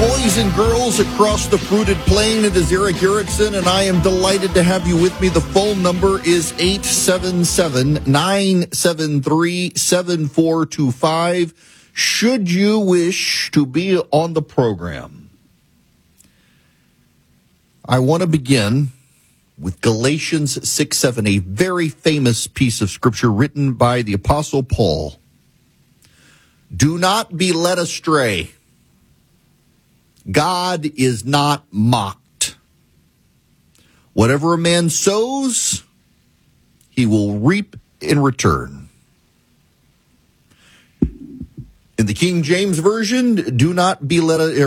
boys and girls across the fruited plain. It is Eric Erickson, and I am delighted to have you with me. The phone number is 877-973-7425. Should you wish to be on the program, I want to begin with Galatians 6:7, a very famous piece of scripture written by the Apostle Paul. Do not be led astray. God is not mocked. Whatever a man sows, he will reap in return. In the King James Version, do not be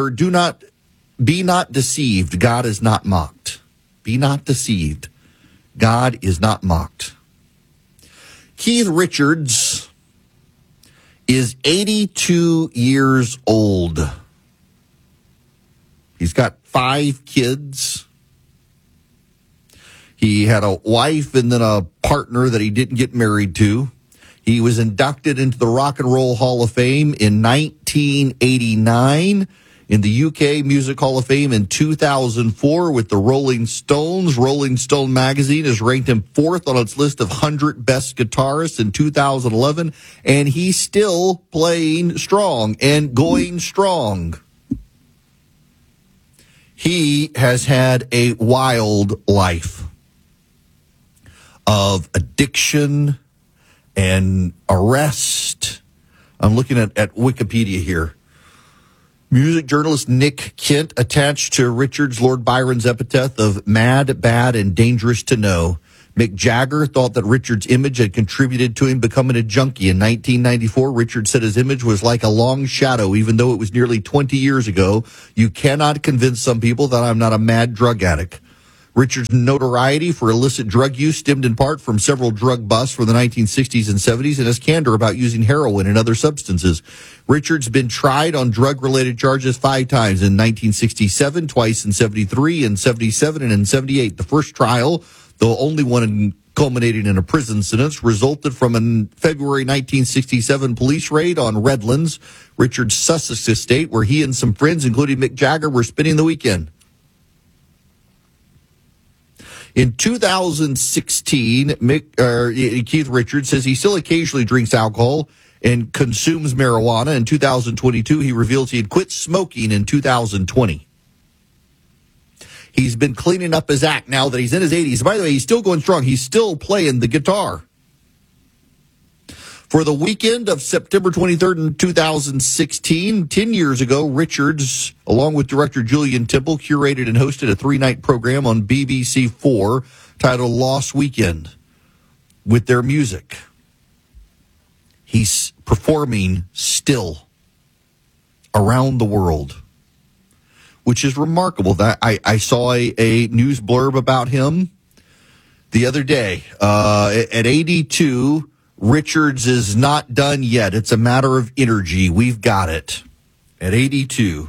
not deceived. God is not mocked. Be not deceived. God is not mocked. Keith Richards is 82 years old. He's got 5 kids. He had a wife and then a partner that he didn't get married to. He was inducted into the Rock and Roll Hall of Fame in 1989, in the UK Music Hall of Fame in 2004 with the Rolling Stones. Rolling Stone magazine has ranked him 4th on its list of 100 best guitarists in 2011, and he's still playing strong and going strong. He has had a wild life of addiction and arrest. I'm looking at Wikipedia here. Music journalist Nick Kent attached to Richards Lord Byron's epitaph of mad, bad, and dangerous to know. Mick Jagger thought that Richards' image had contributed to him becoming a junkie. In 1994, Richards said his image was like a long shadow, even though it was nearly 20 years ago. You cannot convince some people that I'm not a mad drug addict. Richards' notoriety for illicit drug use stemmed in part from several drug busts from the 1960s and 70s and his candor about using heroin and other substances. Richards been tried on drug-related charges 5 times, in 1967, twice in 73, in 77, and in 78. The first trial, the only one culminating in a prison sentence, resulted from a February 1967 police raid on Redlands, Richards' Sussex estate, where he and some friends, including Mick Jagger, were spending the weekend. In 2016, Keith Richards says he still occasionally drinks alcohol and consumes marijuana. In 2022, he reveals he had quit smoking in 2020. He's been cleaning up his act now that he's in his 80s. By the way, he's still going strong. He's still playing the guitar. For the weekend of September 23rd in 2016, 10 years ago, Richards, along with director Julian Temple, curated and hosted a 3-night program on BBC4 titled Lost Weekend with their music. He's performing still around the world, which is remarkable. That I saw a news blurb about him the other day. At 82, Richards is not done yet. It's a matter of energy. We've got it. At 82.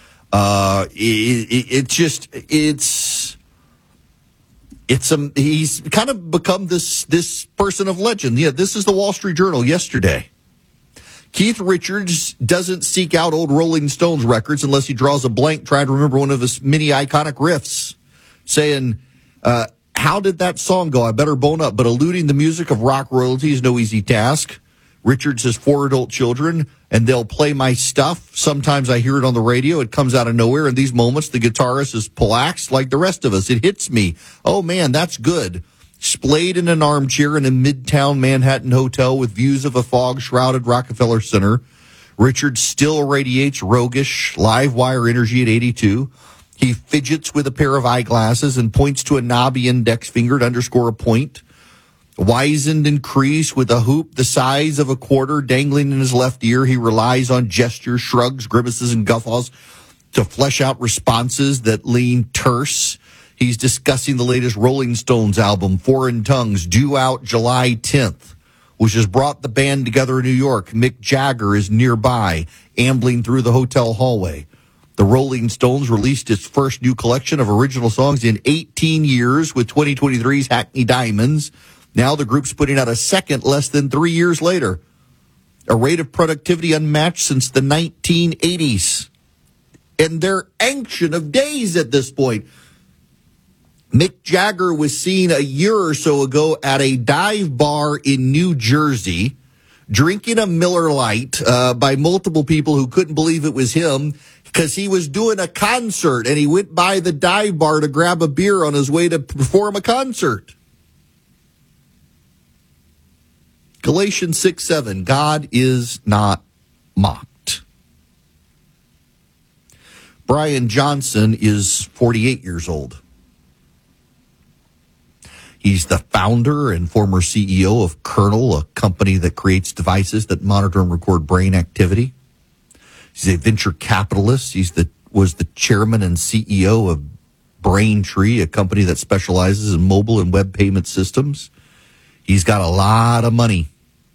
He's kind of become this person of legend. Yeah, this is the Wall Street Journal yesterday. Keith Richards doesn't seek out old Rolling Stones records unless he draws a blank trying to remember one of his many iconic riffs, saying, how did that song go? I better bone up. But eluding the music of rock royalty is no easy task. Richards has 4 adult children, and they'll play my stuff. Sometimes I hear it on the radio. It comes out of nowhere. In these moments, the guitarist is polaxed like the rest of us. It hits me. Oh, man, that's good. Splayed in an armchair in a midtown Manhattan hotel with views of a fog-shrouded Rockefeller Center, Richards still radiates roguish, live wire energy at 82. He fidgets with a pair of eyeglasses and points to a knobby index finger to underscore a point. Wizened and creased with a hoop the size of a quarter dangling in his left ear, he relies on gestures, shrugs, grimaces, and guffaws to flesh out responses that lean terse. He's discussing the latest Rolling Stones album, Foreign Tongues, due out July 10th, which has brought the band together in New York. Mick Jagger is nearby, ambling through the hotel hallway. The Rolling Stones released its first new collection of original songs in 18 years with 2023's Hackney Diamonds. Now the group's putting out a second less than 3 years later. A rate of productivity unmatched since the 1980s. and they're ancient of days at this point. Mick Jagger was seen a year or so ago at a dive bar in New Jersey, drinking a Miller Lite by multiple people who couldn't believe it was him because he was doing a concert and he went by the dive bar to grab a beer on his way to perform a concert. Galatians 6:7, God is not mocked. Brian Johnson is 48 years old. He's the founder and former CEO of Kernel, a company that creates devices that monitor and record brain activity. He's a venture capitalist. Was the chairman and CEO of Braintree, a company that specializes in mobile and web payment systems. He's got a lot of money.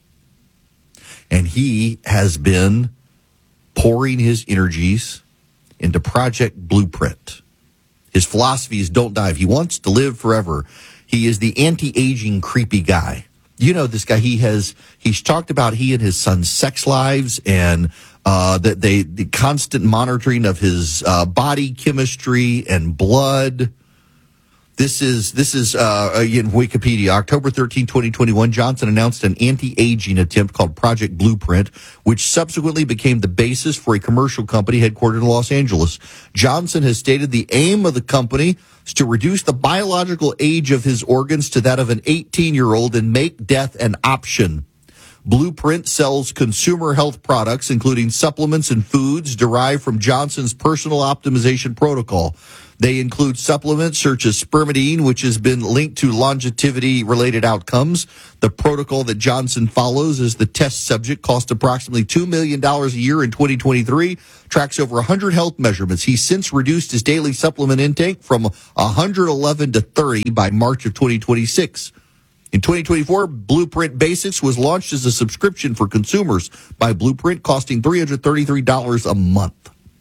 And he has been pouring his energies into Project Blueprint. His philosophy is don't die. He wants to live forever. He is the anti-aging creepy guy. You know this guy. He's talked about he and his son's sex lives and the constant monitoring of his body chemistry and blood. This is in Wikipedia. October 13, 2021, Johnson announced an anti-aging attempt called Project Blueprint, which subsequently became the basis for a commercial company headquartered in Los Angeles. Johnson has stated the aim of the company is to reduce the biological age of his organs to that of an 18-year-old and make death an option. Blueprint sells consumer health products, including supplements and foods derived from Johnson's personal optimization protocol. They include supplements such as spermidine, which has been linked to longevity-related outcomes. The protocol that Johnson follows as the test subject cost approximately $2 million a year in 2023, tracks over 100 health measurements. He's since reduced his daily supplement intake from 111 to 30 by March of 2026. In 2024, Blueprint Basics was launched as a subscription for consumers by Blueprint, costing $333 a month.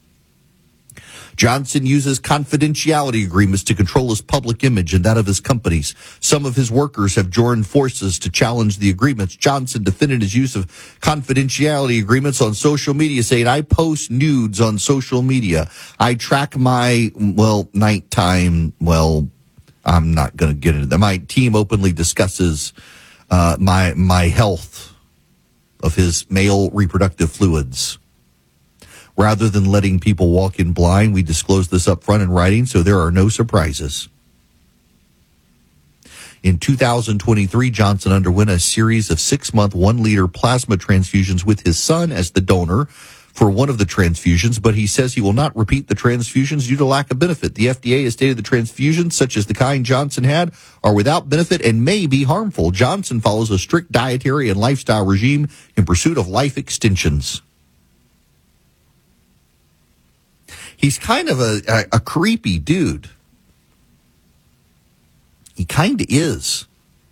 Johnson uses confidentiality agreements to control his public image and that of his companies. Some of his workers have joined forces to challenge the agreements. Johnson defended his use of confidentiality agreements on social media, saying, I post nudes on social media. I track my, nighttime, I'm not going to get into that. My team openly discusses my health of his male reproductive fluids. Rather than letting people walk in blind, we disclose this up front in writing so there are no surprises. In 2023, Johnson underwent a series of 6-month, 1-liter plasma transfusions with his son as the donor for one of the transfusions, but he says he will not repeat the transfusions due to lack of benefit. The FDA has stated the transfusions, such as the kind Johnson had, are without benefit and may be harmful. Johnson follows a strict dietary and lifestyle regime in pursuit of life extensions. He's kind of a creepy dude. He kind of is.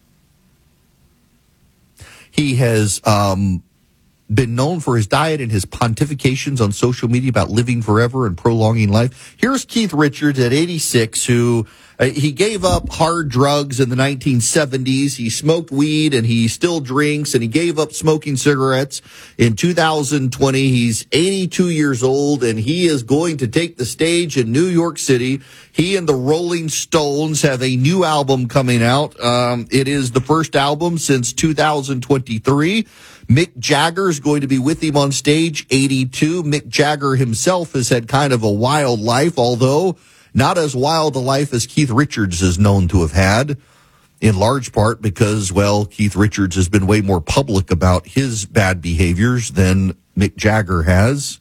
He has been known for his diet and his pontifications on social media about living forever and prolonging life. Here's Keith Richards at 86, who he gave up hard drugs in the 1970s. He smoked weed and he still drinks, and he gave up smoking cigarettes. In 2020, he's 82 years old, and he is going to take the stage in New York City. He and the Rolling Stones have a new album coming out. It is the first album since 2023. Mick Jagger is going to be with him on stage, 82. Mick Jagger himself has had kind of a wild life, although not as wild a life as Keith Richards is known to have had, in large part because, Keith Richards has been way more public about his bad behaviors than Mick Jagger has.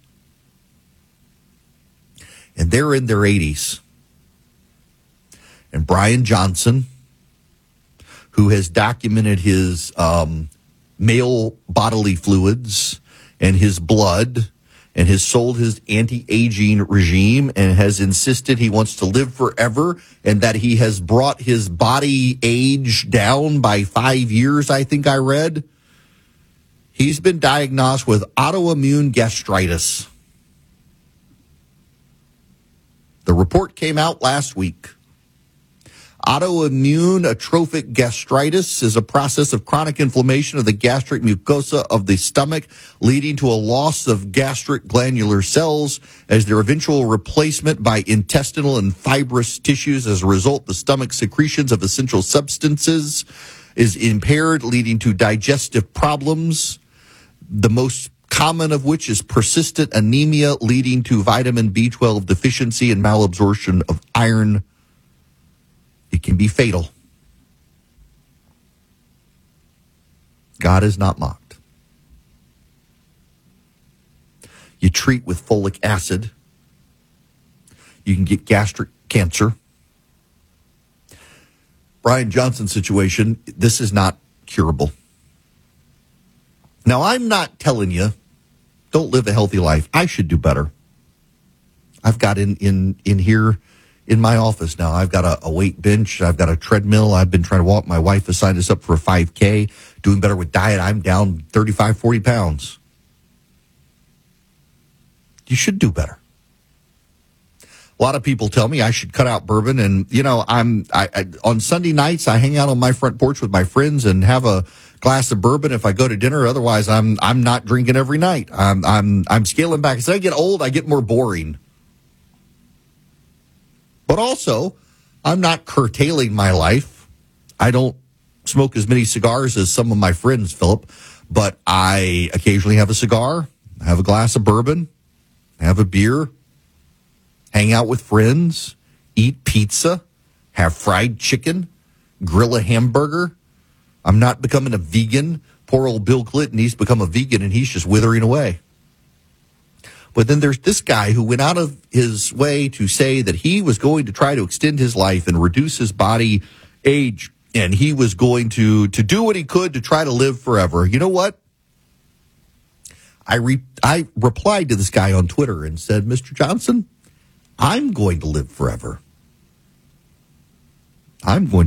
And they're in their 80s. And Brian Johnson, who has documented his male bodily fluids and his blood, and has sold his anti-aging regime and has insisted he wants to live forever and that he has brought his body age down by 5 years, I think I read. He's been diagnosed with autoimmune gastritis. The report came out last week. Autoimmune atrophic gastritis is a process of chronic inflammation of the gastric mucosa of the stomach, leading to a loss of gastric glandular cells as their eventual replacement by intestinal and fibrous tissues. As a result, the stomach secretions of essential substances is impaired, leading to digestive problems, the most common of which is persistent anemia, leading to vitamin B12 deficiency and malabsorption of iron. It can be fatal. God is not mocked. You treat with folic acid. You can get gastric cancer. Brian Johnson's situation, this is not curable. Now, I'm not telling you, don't live a healthy life. I should do better. I've got in here in my office now, I've got a weight bench. I've got a treadmill. I've been trying to walk. My wife has signed us up for a 5K. Doing better with diet. I'm down 35, 40 pounds. You should do better. A lot of people tell me I should cut out bourbon. And, you know, I on Sunday nights, I hang out on my front porch with my friends and have a glass of bourbon if I go to dinner. Otherwise, I'm not drinking every night. I'm scaling back. As I get old, I get more boring. But also, I'm not curtailing my life. I don't smoke as many cigars as some of my friends, Philip, but I occasionally have a cigar, have a glass of bourbon, have a beer, hang out with friends, eat pizza, have fried chicken, grill a hamburger. I'm not becoming a vegan. Poor old Bill Clinton, he's become a vegan and he's just withering away. But then there's this guy who went out of his way to say that he was going to try to extend his life and reduce his body age, and he was going to do what he could to try to live forever. You know what? I replied to this guy on Twitter and said, Mr. Johnson, I'm going to live forever. I'm going